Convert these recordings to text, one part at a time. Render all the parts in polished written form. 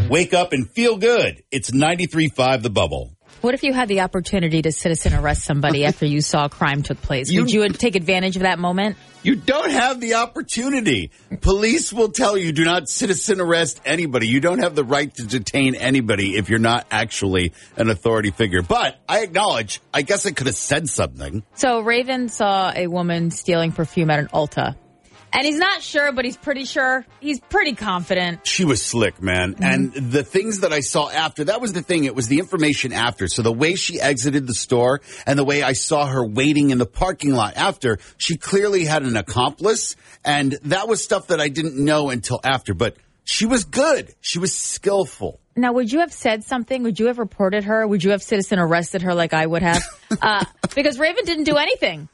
Wake up and feel good. It's 93.5 The Bubble. What if you had the opportunity to citizen arrest somebody after you saw a crime took place? Would you take advantage of that moment? You don't have the opportunity. Police will tell you do not citizen arrest anybody. You don't have the right to detain anybody if you're not actually an authority figure. But I acknowledge, I guess I could have said something. So Raven saw a woman stealing perfume at an Ulta. And he's not sure, but he's pretty sure. He's pretty confident. She was slick, man. Mm-hmm. And the things that I saw after, that was the thing. It was the information after. So the way she exited the store and the way I saw her waiting in the parking lot after, she clearly had an accomplice. And that was stuff that I didn't know until after. But she was good. She was skillful. Now, would you have said something? Would you have reported her? Would you have citizen arrested her like I would have? Because Raven didn't do anything.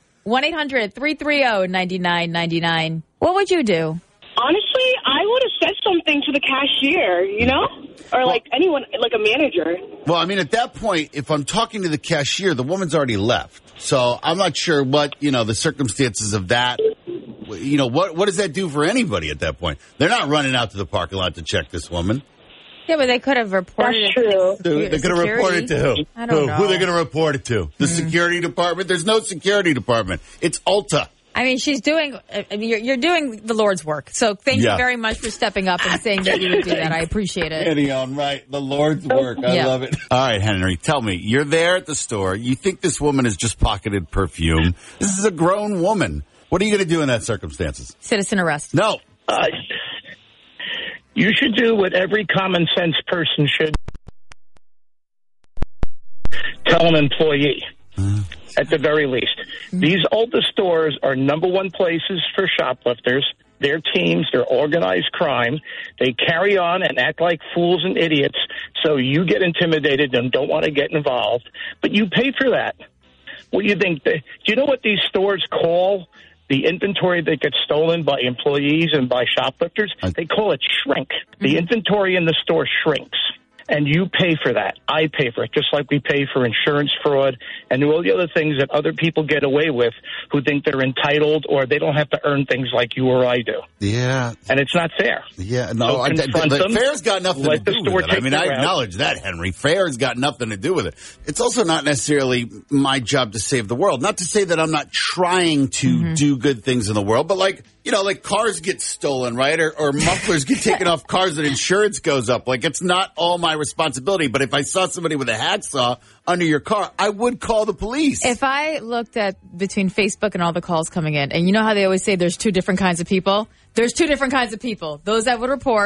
1-800-330-9999. What would you do? Honestly, I would have said something to the cashier, you know? Or like anyone, like a manager. Well, I mean, at that point, if I'm talking to the cashier, the woman's already left. So I'm not sure what, the circumstances of that. What does that do for anybody at that point? They're not running out to the parking lot to check this woman. Yeah, but they could have reported it to They're going to report it to who? I don't know. Who are they going to report it to? The security department? There's no security department. It's Ulta. I mean, you're doing the Lord's work. So thank you very much for stepping up and saying that you would do that. I appreciate it. Henry, on right. The Lord's work. I love it. All right, Henry, tell me. You're there at the store. You think this woman has just pocketed perfume. This is a grown woman. What are you going to do in that circumstances? Citizen arrest. No. You should do what every common sense person should. Tell an employee, at the very least. These Ulta stores are number one places for shoplifters. Their teams, they're organized crime. They carry on and act like fools and idiots, so you get intimidated and don't want to get involved. But you pay for that. What do you think? Do you know what these stores call the inventory that gets stolen by employees and by shoplifters? They call it shrink. The inventory in the store shrinks, and you pay for that. I pay for it, just like we pay for insurance fraud and all the other things that other people get away with who think they're entitled or they don't have to earn things like you or I do. Yeah. And it's not fair. Yeah, no, fair's got nothing to do with it. I mean, I acknowledge that, Henry. Fair's got nothing to do with it. It's also not necessarily my job to save the world. Not to say that I'm not trying to do good things in the world, but like cars get stolen, right? Or mufflers get taken off cars and insurance goes up. Like, it's not all my responsibility. But if I saw somebody with a hacksaw under your car, I would call the police. If I looked at between Facebook and all the calls coming in, and you know how they always say there's two different kinds of people? There's two different kinds of people. Those that would report